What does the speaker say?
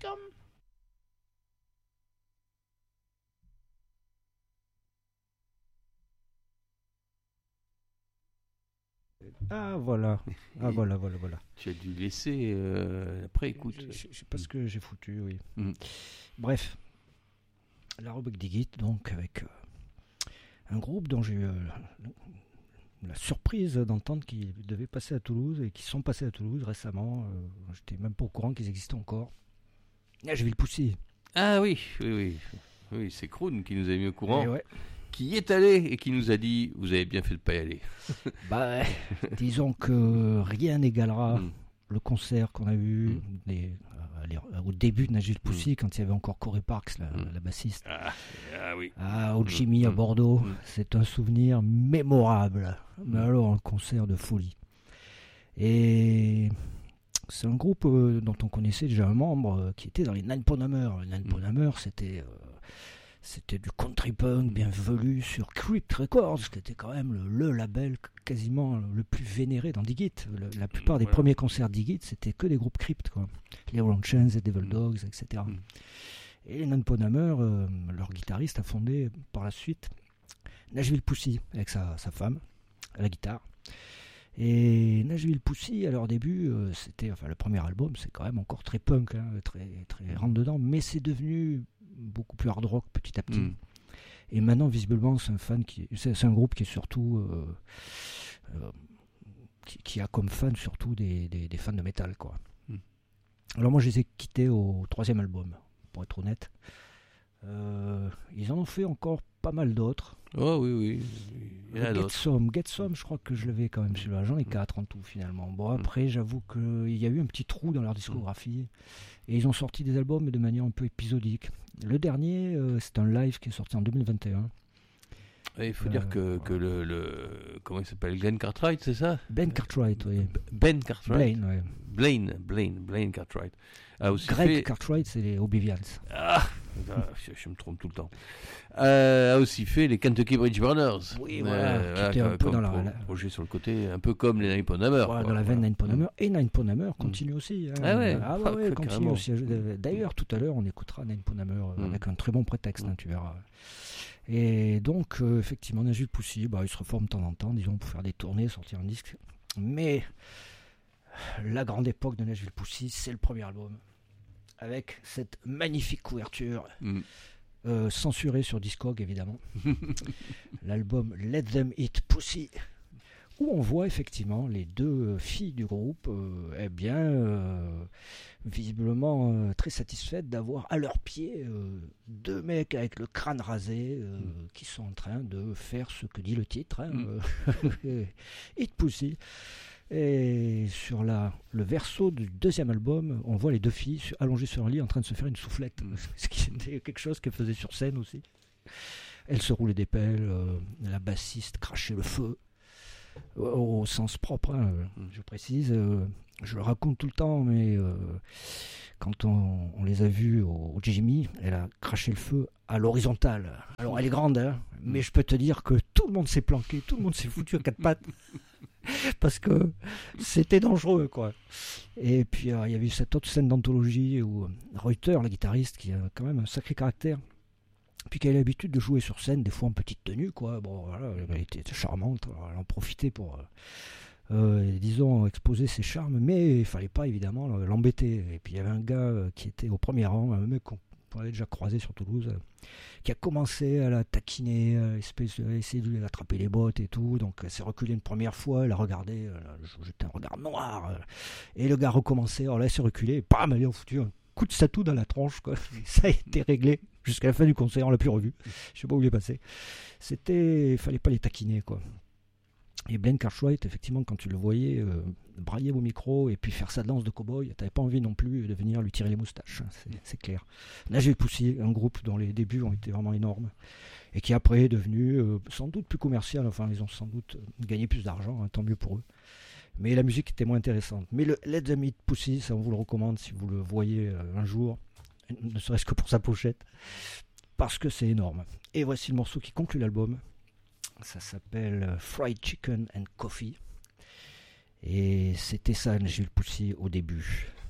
Welcome. Ah voilà, voilà. Tu as dû laisser après écoute. Je sais pas ce que j'ai foutu, oui. Mm. Bref, la rubrique Digit, donc avec un groupe dont j'ai eu la surprise d'entendre qu'ils devaient passer à Toulouse et qui sont passés à Toulouse récemment. J'étais même pas au courant qu'ils existaient encore. Ah, j'ai vu le Poussy. Ah oui, c'est Kroon qui nous a mis au courant, Et ouais. qui y est allé et qui nous a dit vous avez bien fait de pas y aller. Bah, disons que rien n'égalera le concert qu'on a eu au début de Nagil Poussy, quand il y avait encore Corey Parks, la bassiste. Ah oui. Au Jimmy à Bordeaux. C'est un souvenir mémorable. Mais alors, un concert de folie. Et c'est un groupe dont on connaissait déjà un membre qui était dans les Nine Pound Hammer. Les Nine Pound Hammer, c'était du country punk bien velu sur Crypt Records, qui était quand même le label quasiment le plus vénéré dans Digit. La plupart des premiers concerts Digit, c'était que des groupes Crypt, quoi. Les Round Chains, les Devil Dogs, etc. Et les Nine Pound Hammer, leur guitariste a fondé par la suite Nashville Pussy avec sa femme à la guitare. Et Nashville Pussy, à leur début, c'était, le premier album, c'est quand même encore très punk, très, très rentre dedans, mais c'est devenu beaucoup plus hard rock petit à petit. Et maintenant, visiblement, c'est un groupe qui est surtout qui a comme fans surtout des fans de métal, quoi. Alors moi, je les ai quittés au troisième album, pour être honnête. Ils en ont fait encore pas mal d'autres. Oh oui. Il y en a d'autres. Get Some, je crois que je l'avais quand même celui-là. J'en ai 4 en tout finalement. Bon, après, j'avoue qu'il y a eu un petit trou dans leur discographie. Et ils ont sorti des albums mais de manière un peu épisodique. Le dernier, c'est un live qui est sorti en 2021. Il faut dire que le comment il s'appelle, Glenn Cartwright, c'est ça? Ben Cartwright, oui. Ben Cartwright. Blaine, ouais. Blaine Cartwright. A aussi Greg Cartwright, c'est les Oblivions. Je me trompe tout le temps. A aussi fait les Kentucky Bridge Burners. Oui, voilà, qui était un peu dans la projet sur le côté, un peu comme les Nine Pound Hammer. Voilà, dans la veine Nine Pound Hammer. Et Nine Pound Hammer continue aussi. Ah ouais, continue aussi. D'ailleurs, tout à l'heure, on écoutera Nine Pound Hammer avec un très bon prétexte, tu verras. Et donc, effectivement, Nashville Pussy, ils se reforment de temps en temps, disons, pour faire des tournées, sortir un disque. Mais la grande époque de Nashville Pussy, c'est le premier album, avec cette magnifique couverture, censurée sur Discog, évidemment. L'album Let Them Eat Pussy, où on voit effectivement les deux filles du groupe, visiblement très satisfaites d'avoir à leurs pieds deux mecs avec le crâne rasé qui sont en train de faire ce que dit le titre, Eat Pussy. Et sur le verso du deuxième album, on voit les deux filles allongées sur un lit en train de se faire une soufflette, ce qui était quelque chose qu'elles faisaient sur scène aussi. Elles se roulaient des pelles, la bassiste crachait le feu. Au sens propre, je précise. Je le raconte tout le temps, mais quand on les a vus au Jimmy, elle a craché le feu à l'horizontale. Alors elle est grande, mais je peux te dire que tout le monde s'est planqué, tout le monde s'est foutu à quatre pattes. Parce que c'était dangereux, quoi. Et puis il y avait eu cette autre scène d'anthologie où Reuter, la guitariste, qui a quand même un sacré caractère, puis qu'elle a l'habitude de jouer sur scène, des fois en petite tenue, quoi. Bon, voilà, elle était charmante, alors elle en profitait pour, disons, exposer ses charmes, mais il fallait pas, évidemment, l'embêter. Et puis il y avait un gars qui était au premier rang, un mec qu'on avait déjà croisé sur Toulouse, qui a commencé à la taquiner, à essayer de lui attraper les bottes et tout. Donc elle s'est reculée une première fois, elle a regardé, jeté un regard noir, et le gars recommençait, alors là elle s'est reculée, et bam, elle lui a foutu un coup de satou dans la tronche, quoi. Ça a été réglé jusqu'à la fin du concert, on l'a plus revu. Je sais pas où il est passé. Il fallait pas les taquiner, quoi. Et Blaine Cartwright, effectivement, quand tu le voyais brailler au micro et puis faire sa danse de cow-boy, t'avais pas envie non plus de venir lui tirer les moustaches, c'est clair. Nashville Pussy, un groupe dont les débuts ont été vraiment énormes et qui après est devenu sans doute plus commercial. Enfin, ils ont sans doute gagné plus d'argent, tant mieux pour eux. Mais la musique était moins intéressante. Mais le Let Them Eat Pussy, ça on vous le recommande si vous le voyez un jour, ne serait-ce que pour sa pochette, parce que c'est énorme. Et voici le morceau qui conclut l'album. Ça s'appelle Fried Chicken and Coffee. Et c'était ça, Nashville Pussy au début.